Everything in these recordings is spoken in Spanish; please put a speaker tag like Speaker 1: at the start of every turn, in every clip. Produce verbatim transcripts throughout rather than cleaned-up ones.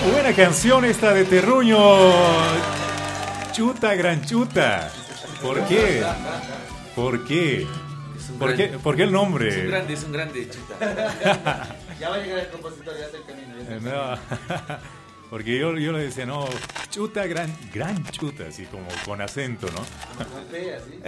Speaker 1: Buena canción esta de Terruño. Chuta, gran chuta. ¿Por qué? ¿Por qué? ¿Por qué, ¿Por qué el nombre?
Speaker 2: Es un grande, es un grande chuta.
Speaker 3: Ya va a llegar el compositor, ya está el camino. Ya está el camino.
Speaker 1: No. Porque yo, yo le decía, no, chuta, gran, gran chuta, así como con acento, ¿no?
Speaker 3: Con P, así.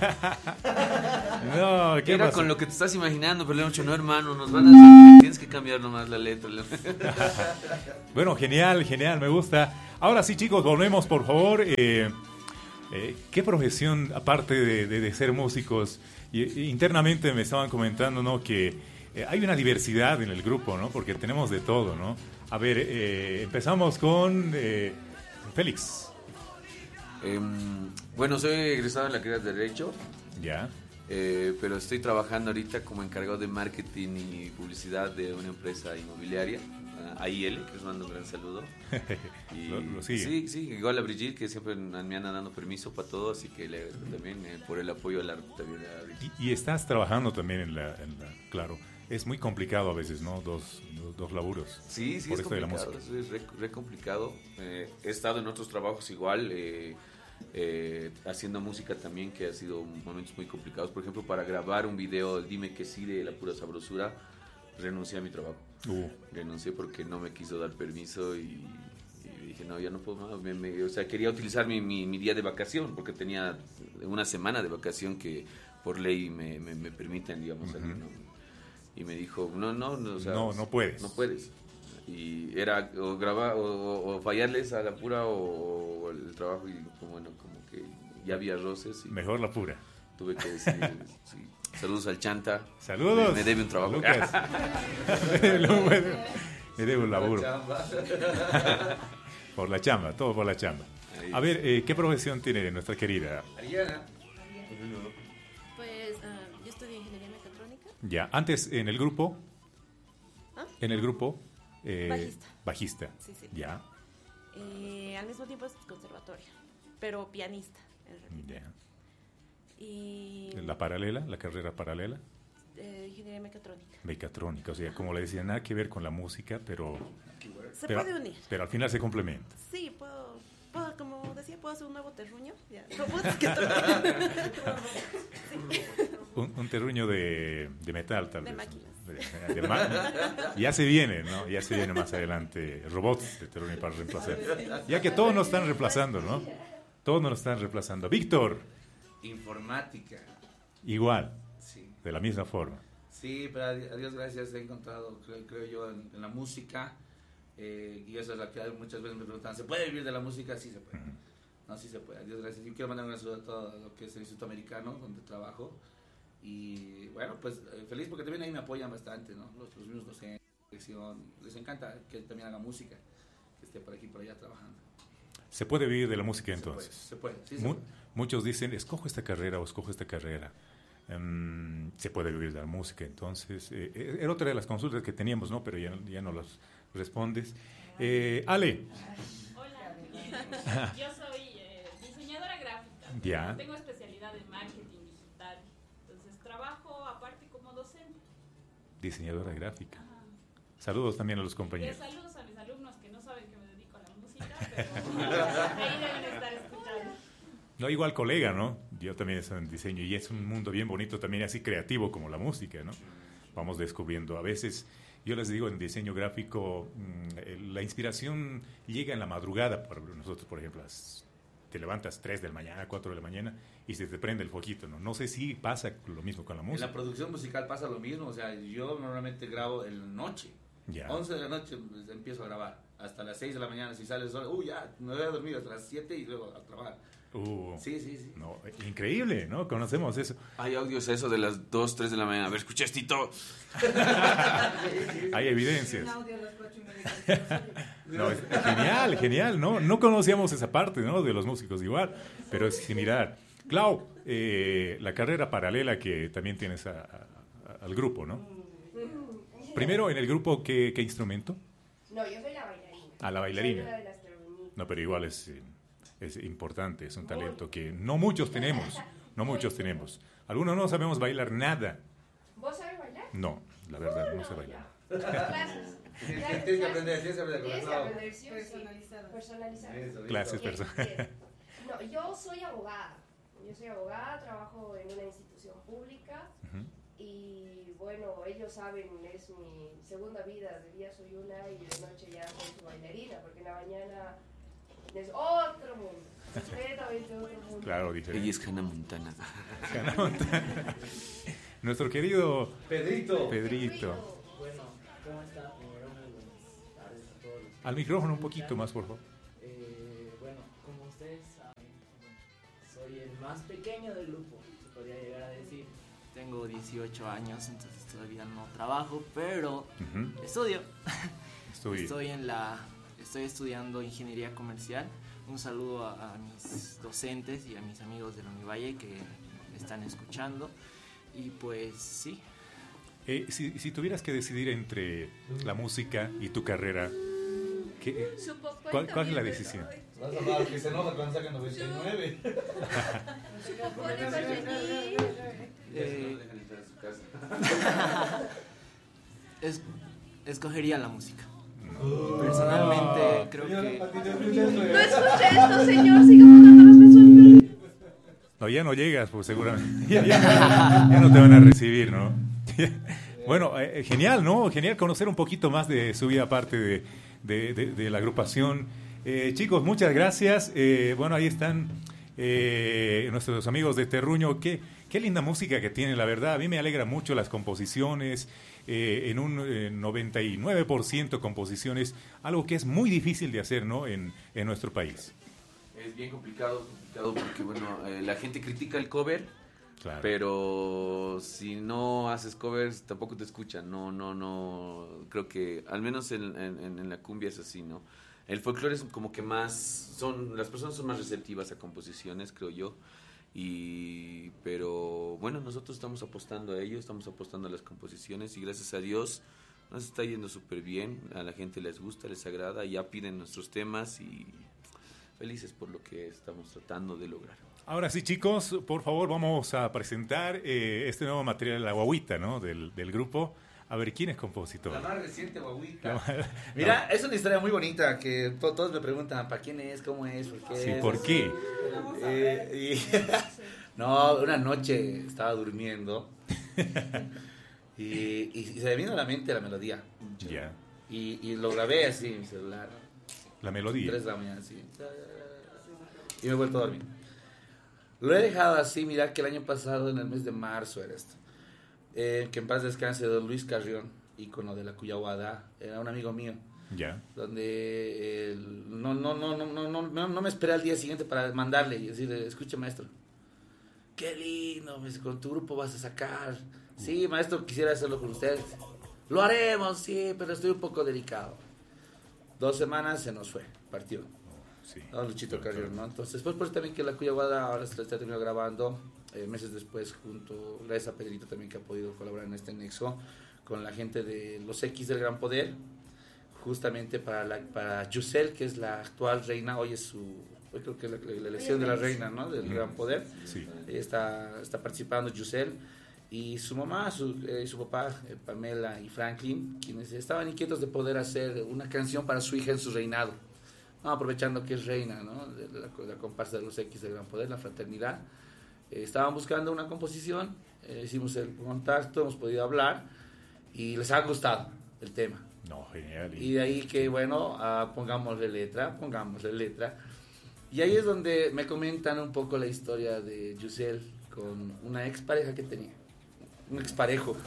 Speaker 1: No, ¿qué
Speaker 2: Era
Speaker 1: pasó?
Speaker 2: con lo que te estás imaginando, pero le hemos dicho, no hermano, nos van a hacer, tienes que cambiar nomás la letra.
Speaker 1: Bueno, genial, genial, me gusta. Ahora sí, chicos, volvemos, por favor. Eh, eh, ¿Qué profesión, aparte de, de, de ser músicos? Y, y internamente me estaban comentando, ¿no? Que eh, hay una diversidad en el grupo, ¿no? Porque tenemos de todo, ¿no? A ver, eh, empezamos con eh, Félix.
Speaker 2: Eh, bueno, soy egresado de la carrera de Derecho,
Speaker 1: Ya.
Speaker 2: eh, pero estoy trabajando ahorita como encargado de marketing y publicidad de una empresa inmobiliaria, A I L, que les mando un gran saludo. Y,
Speaker 1: Lo- lo sigue.
Speaker 2: sí, sí, igual a Brigitte, que siempre me andan dando permiso para todo, así que le, también eh, por el apoyo a la también a Brigitte.
Speaker 1: Y, y estás trabajando también en la, en la... Claro, es muy complicado a veces, ¿no? Dos, dos, dos laburos.
Speaker 2: Sí, sí,
Speaker 1: por
Speaker 2: es
Speaker 1: esto de la
Speaker 2: complicado,
Speaker 1: música.
Speaker 2: es re, re complicado. Eh, he estado en otros trabajos igual, eh, eh, haciendo música también, que ha sido momentos muy complicados. Por ejemplo, para grabar un video, Dime que sí, de La Pura Sabrosura, renuncié a mi trabajo.
Speaker 1: Uh,
Speaker 2: Renuncié porque no me quiso dar permiso y, y dije, no, ya no puedo más. Me- me- o sea, quería utilizar mi, mi, mi día de vacación, porque tenía una semana de vacación que por ley me, me, me permiten, digamos, salir,
Speaker 1: Ujú.
Speaker 2: ¿no? Y me dijo, no, no, no, o sea,
Speaker 1: No, no puedes.
Speaker 2: No puedes. Y era o grabar, o, o- o fallarles a la pura o, o el trabajo, y como, bueno, como que ya había roces y
Speaker 1: mejor la pura.
Speaker 2: tuve que decir, sí. Saludos al Chanta.
Speaker 1: Saludos.
Speaker 2: Me, me debe un trabajo.
Speaker 1: Lucas. Lo bueno. Me debe un laburo.
Speaker 3: Chamba.
Speaker 1: Por la chamba, todo por la chamba.
Speaker 2: Ahí.
Speaker 1: A ver, eh, ¿qué profesión tiene nuestra querida?
Speaker 3: Ariana.
Speaker 4: Pues ah, yo estudié ingeniería mecatrónica.
Speaker 1: Ya, antes en el grupo,
Speaker 4: ¿Ah?
Speaker 1: en el grupo, eh,
Speaker 4: Bajista.
Speaker 1: bajista.
Speaker 4: Sí, sí.
Speaker 1: Ya,
Speaker 4: Eh, al mismo tiempo es conservatoria, pero pianista. en realidad.
Speaker 1: ya.
Speaker 4: Y
Speaker 1: La paralela, la carrera paralela,
Speaker 4: eh, ingeniería mecatrónica.
Speaker 1: mecatrónica, o sea, como le decía, nada que ver con la música, pero,
Speaker 4: Se
Speaker 1: pero,
Speaker 4: puede unir.
Speaker 1: pero al final se complementa.
Speaker 4: Sí, puedo, puedo, como decía, puedo hacer un nuevo terruño. Ya. No puedo, es que todo- Sí.
Speaker 1: Un, un terruño de, de metal, tal
Speaker 4: De
Speaker 1: vez.
Speaker 4: máquinas.
Speaker 1: De- de ma- ya se viene, ¿no? Ya se viene más adelante robots de terruño para reemplazar. Ya que todos nos están reemplazando, ¿no? Todos nos están reemplazando. Víctor,
Speaker 3: Informática.
Speaker 1: igual,
Speaker 3: Sí.
Speaker 1: de la misma forma.
Speaker 3: Sí, pero a Di- a Dios gracias he encontrado, creo, creo yo, en, en la música. Eh, y eso es lo que muchas veces me preguntan, ¿se puede vivir de la música? Sí se puede.
Speaker 1: Ujú.
Speaker 3: No, sí se puede. A Dios gracias. Yo quiero mandar un saludo a todo lo que es el Instituto Americano, donde trabajo. Y bueno, pues eh, feliz porque también ahí me apoyan bastante, ¿no? Los, los mismos docentes, dirección. Les encanta que también haga música, que esté por aquí, por allá trabajando.
Speaker 1: ¿Se puede vivir de la música
Speaker 3: Se puede,
Speaker 1: entonces?
Speaker 3: se puede, sí, se
Speaker 1: Mu-
Speaker 3: puede.
Speaker 1: Muchos dicen, escojo esta carrera o escojo esta carrera. Em, se puede vivir de la música, entonces. Eh, eh, era otra de las consultas que teníamos, ¿no? Pero ya, ya no las respondes. Eh, Ale,
Speaker 5: Hola, yo soy eh, diseñadora gráfica.
Speaker 1: Ya.
Speaker 5: Tengo especialidad en marketing digital. Entonces trabajo aparte como docente.
Speaker 1: diseñadora gráfica. Saludos también a los
Speaker 5: Y
Speaker 1: compañeros.
Speaker 5: saludos a mis alumnos que no saben que me dedico a la música, pero ahí deben estar escuchando.
Speaker 1: No, igual colega, ¿no? Yo también estoy en diseño y es un mundo bien bonito, también así creativo como la música, ¿no? Vamos descubriendo. A veces, yo les digo, en diseño gráfico, mm, eh, la inspiración llega en la madrugada. Por nosotros, por ejemplo, las- te levantas tres de la mañana, cuatro de la mañana y se te prende el foquito, ¿no? No sé si pasa lo mismo con la
Speaker 3: En
Speaker 1: música.
Speaker 3: la producción musical pasa lo mismo, o sea, yo normalmente grabo en la noche.
Speaker 1: Ya.
Speaker 3: once de la noche pues, empiezo a grabar. Hasta las seis de la mañana, si sale el sol, uy, ya, me voy a dormir hasta las siete y luego a trabajar.
Speaker 1: Uh,
Speaker 3: Sí, sí, sí.
Speaker 1: no, eh, increíble, ¿no? Conocemos eso.
Speaker 2: Hay audios eso de las dos, tres de la mañana. A ver, escuché Tito.
Speaker 1: Hay evidencias.
Speaker 6: Un audio a las cuatro y media.
Speaker 1: No, es genial, genial, ¿no? No conocíamos esa parte, ¿no? De los músicos igual, pero es similar. Clau, eh, la carrera paralela que también tienes a- a- a- al grupo, ¿no? Primero, en el grupo, ¿qué, qué instrumento?
Speaker 6: No, yo soy la bailarina.
Speaker 1: A la bailarina.
Speaker 6: Soy una de las trominitas.
Speaker 1: No, pero igual es, eh, es importante, es un talento que no muchos tenemos, no muchos tenemos. Algunos no sabemos bailar nada.
Speaker 6: ¿Vos sabés bailar?
Speaker 1: No, la verdad, no sé bailar.
Speaker 6: Clases. Ya,
Speaker 3: tienes que aprender, tienes que aprender.
Speaker 6: Tienes que
Speaker 3: Claro.
Speaker 6: aprender, sí, o sí.
Speaker 4: Personalizado.
Speaker 6: Personalizado.
Speaker 3: Eso, listo.
Speaker 1: Clases
Speaker 6: Eh,
Speaker 1: personales.
Speaker 6: bien. No, yo soy abogada. Yo soy abogada, trabajo en una institución pública.
Speaker 1: Ujú.
Speaker 6: Y bueno, ellos saben, es mi segunda vida. De día soy una y de noche ya soy su bailarina, porque en la mañana es otro mundo. Completamente otro mundo.
Speaker 1: Claro,
Speaker 2: Ella
Speaker 1: diferente.
Speaker 2: es Hannah Montana.
Speaker 1: Nuestro querido
Speaker 3: Pedrito.
Speaker 1: Pedrito.
Speaker 7: Bueno, ¿cómo está? Primero, muy buenas tardes a todos. los que
Speaker 1: Al micrófono un poquito más, por favor.
Speaker 7: Eh, bueno, como ustedes saben, bueno, soy el más pequeño del grupo, se podría llegar a decir. Tengo dieciocho años, entonces todavía no trabajo, pero
Speaker 1: Ujú.
Speaker 7: estudio.
Speaker 1: Estoy.
Speaker 7: Estoy en la, estoy estudiando ingeniería comercial. Un saludo a, a mis docentes y a mis amigos de la Univalle que me están escuchando. Y pues sí,
Speaker 1: Eh, si, si tuvieras que decidir entre la música y tu carrera, ¿qué, cuál, cuál es la decisión?
Speaker 3: Vas a hablar que se enoja cuando sacan noventa y nueve.
Speaker 7: Eh,
Speaker 2: No dejan entrar a su casa.
Speaker 7: es, escogería la música. Personalmente creo que
Speaker 6: No escuché esto, señor. Siga pagando las mensualidades.
Speaker 1: No, ya no llegas, pues seguramente. Ya, ya- ya no te van a recibir, ¿no? Bueno, eh, genial, ¿no? Genial conocer un poquito más de su vida aparte de, de- de- de la agrupación. Eh, chicos, muchas gracias. Eh, bueno, ahí están eh, nuestros amigos de Terruño. Qué, qué linda música que tienen, la verdad. A mí me alegra mucho las composiciones. Eh, en un eh, noventa y nueve por ciento composiciones, algo que es muy difícil de hacer, ¿no? En, en nuestro país.
Speaker 2: Es bien complicado, complicado porque, bueno, eh, la gente critica el cover,
Speaker 1: Claro.
Speaker 2: pero si no haces covers tampoco te escuchan. No, no, no. Creo que al menos en, en, en la cumbia es así, ¿no? El folclore es como que más, son las personas son más receptivas a composiciones, creo yo. Y pero bueno, nosotros estamos apostando a ello, estamos apostando a las composiciones y gracias a Dios nos está yendo súper bien. A la gente les gusta, les agrada, ya piden nuestros temas y felices por lo que estamos tratando de lograr.
Speaker 1: Ahora sí, chicos, por favor, vamos a presentar eh, este nuevo material, la guaguita, ¿no? Del, del grupo. A ver, ¿quién es compositor?
Speaker 3: La más reciente, guaguita.
Speaker 1: La-
Speaker 3: Mira, es una historia muy bonita que to- todos me preguntan, ¿para quién es? ¿Cómo es? ¿Por qué
Speaker 1: Sí,
Speaker 3: es?
Speaker 1: ¿por qué?
Speaker 3: Eh, y- no, una noche estaba durmiendo y, y- y se me vino a la mente la melodía.
Speaker 1: Ya,
Speaker 3: Y, y lo grabé así en mi celular.
Speaker 1: la melodía.
Speaker 3: tres de la mañana, así. Y me he vuelto a dormir. Lo he dejado así, mira que el año pasado, en el mes de marzo era esto. Eh, que en paz descanse don Luis Carrión, ícono de la Cuyahuada, era un amigo mío.
Speaker 1: Ya,
Speaker 3: Donde eh, no, no, no, no, no, no, no, no me esperé al día siguiente para mandarle y decirle, escuche maestro, qué lindo, me dice, con tu grupo vas a sacar. Sí, maestro, quisiera hacerlo con ustedes. Lo haremos, sí, pero estoy un poco delicado. Dos semanas se nos fue, partió.
Speaker 1: sí.
Speaker 3: No, Luchito Carrión, ¿no? Entonces, pues por eso también que la Cuyahuada ahora se la está terminando grabando, eh, meses después, junto, gracias a Pedrito también que ha podido colaborar en este nexo, con la gente de los X del Gran Poder, justamente para la, para Yusel, que es la actual reina, hoy es su, hoy creo que es la, la elección de la reina, ¿no? Del Gran Poder.
Speaker 1: Sí.
Speaker 3: Ella está, está participando Yusel, y su mamá su, eh, y su papá, eh, Pamela y Franklin, quienes estaban inquietos de poder hacer una canción para su hija en su reinado. No, aprovechando que es reina, ¿no? De la, de la comparsa de los X del Gran Poder, la fraternidad. Eh, estaban buscando una composición, eh, hicimos el contacto, hemos podido hablar y les ha gustado el tema.
Speaker 1: No, genial.
Speaker 3: Y de ahí que, bueno, ah, pongámosle letra, pongámosle letra. Y ahí es donde me comentan un poco la historia de Yusel con una expareja que tenía. Un exparejo.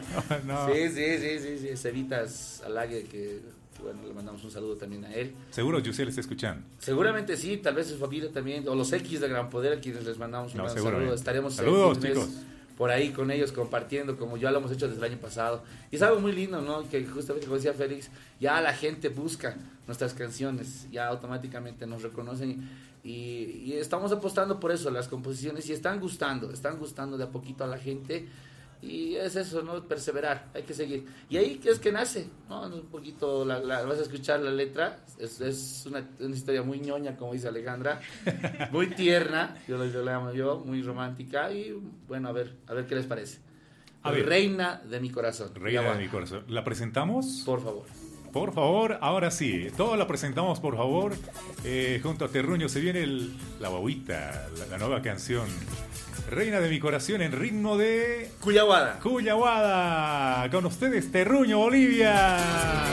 Speaker 1: No.
Speaker 3: Sí, sí, sí, sí, sí. Cevitas Alague, que, que, bueno, le mandamos un saludo también a él.
Speaker 1: Seguro Yusel está escuchando.
Speaker 3: Seguramente sí, tal vez su familia también, o los X de Gran Poder, a quienes les mandamos un
Speaker 1: No,
Speaker 3: gran
Speaker 1: seguramente.
Speaker 3: saludo. Estaremos
Speaker 1: Saludos,
Speaker 3: el mes
Speaker 1: chicos.
Speaker 3: por ahí con ellos compartiendo, como ya lo hemos hecho desde el año pasado. Y es algo muy lindo, ¿no? Que justamente como decía Félix, ya la gente busca nuestras canciones, ya automáticamente nos reconocen y, y estamos apostando por eso, las composiciones, y están gustando, están gustando de a poquito a la gente. Y es eso, ¿no? Perseverar, hay que seguir. Y ahí es que nace, ¿no? Un poquito, la, la- vas a escuchar la letra, es, es una, una historia muy ñoña, como dice Alejandra, muy tierna, yo lo, yo la llamo yo, muy romántica, y bueno, a ver, a ver qué les parece.
Speaker 1: A ver.
Speaker 3: Reina de mi corazón.
Speaker 1: Reina
Speaker 3: Ya va.
Speaker 1: de mi corazón. ¿La presentamos?
Speaker 3: Por favor.
Speaker 1: Por favor, ahora sí, todos la presentamos, por favor. Eh, junto a Terruño se viene el, la Bobita, la, la nueva canción. Reina de mi corazón en ritmo de...
Speaker 3: Cuyaguada.
Speaker 1: Cuyaguada. Con ustedes, Terruño, Bolivia.